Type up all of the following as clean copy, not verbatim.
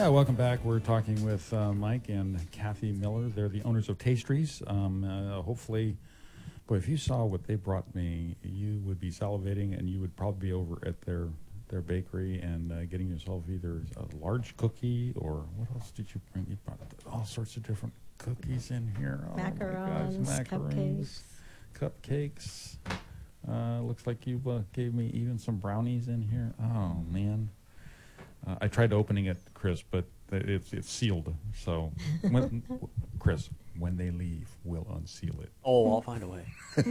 Yeah, welcome back. We're talking with Mike and Kathy Miller. They're the owners of Tastries. Hopefully, boy, if you saw what they brought me, you would be salivating, and you would probably be over at their bakery and getting yourself either a large cookie or what else did you bring? You brought all sorts of different cookies in here. Macarons, oh my gosh, macarons, cupcakes. Looks like you gave me even some brownies in here. Oh man. I tried opening it, Chris, but it's sealed. So, Chris, when they leave, we'll unseal it. Oh, I'll find a way.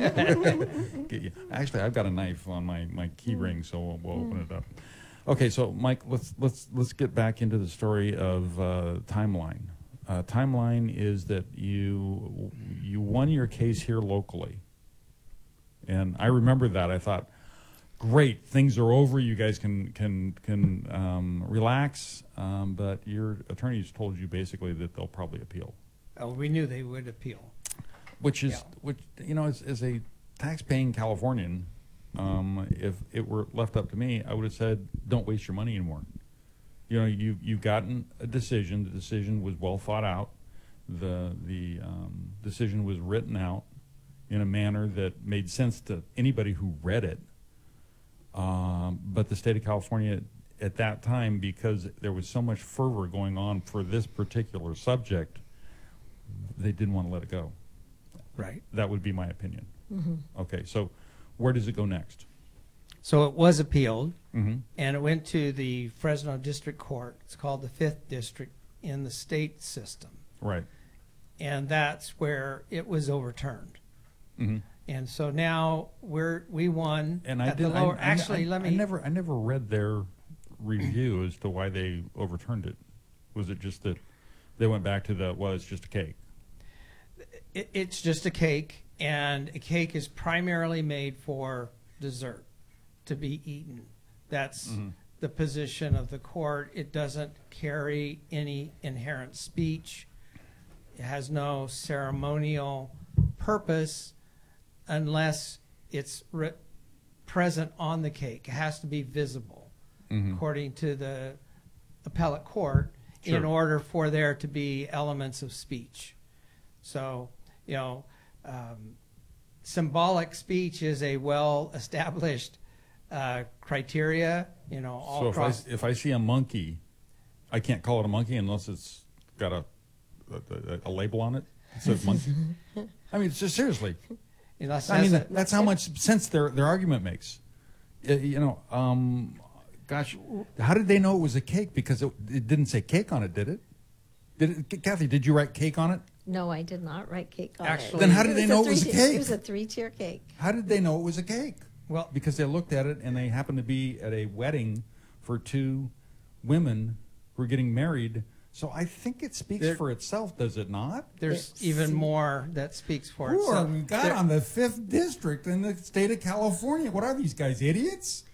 Actually, I've got a knife on my key ring, so we'll open it up. Okay, so Mike, let's get back into the story of Timeline. Timeline is that you won your case here locally, and I remember that. I thought, great, things are over. You guys can relax, but your attorneys told you basically that they'll probably appeal. Oh, we knew they would appeal. Which as a tax-paying Californian, if it were left up to me, I would have said, don't waste your money anymore. You know, you've gotten a decision. The decision was well thought out. The decision was written out in a manner that made sense to anybody who read it. But the state of California at that time, because there was so much fervor going on for this particular subject, they didn't want to let it go. Right. That would be my opinion. Mm-hmm. Okay, so where does it go next? So it was appealed, Mm-hmm. and it went to the Fresno District Court. It's called the 5th District in the state system. Right. And that's where it was overturned. Mm-hmm. And so now we won And at the lower. Actually, let me. I never read their review as to why they overturned it. Was it just that they went back to it's just a cake? It's just a cake, and a cake is primarily made for dessert to be eaten. That's the position of the court. It doesn't carry any inherent speech. It has no ceremonial purpose unless it's present on the cake. It has to be visible, according to the appellate court, Sure. in order for there to be elements of speech. So, symbolic speech is a well-established criteria, all So across. if I see a monkey, I can't call it a monkey unless it's got a label on it that says monkey. I mean, just seriously. That's how much sense their argument makes. Gosh, how did they know it was a cake? Because it didn't say cake on it, did it? Kathy, did you write cake on it? No, I did not write cake on Actually- it. Then how did they know it was a cake? It was a 3-tier cake. How did they know it was a cake? Well, Because they looked at it and they happened to be at a wedding for 2 women who were getting married. So I think it speaks for itself, does it not? there's even more that speaks for Who itself. are we got on the 5th district in the state of California? What are these guys, idiots?